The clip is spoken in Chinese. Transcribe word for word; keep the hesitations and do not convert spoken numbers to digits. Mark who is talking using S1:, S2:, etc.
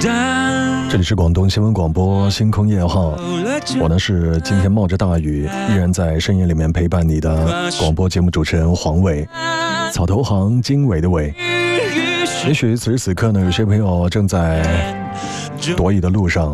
S1: 这里是广东新闻广播星空夜号，我呢是今天冒着大雨依然在深夜里面陪伴你的广播节目主持人黄伟，草头行经纬的纬。也许此时此刻呢，有些朋友正在躲雨的路上，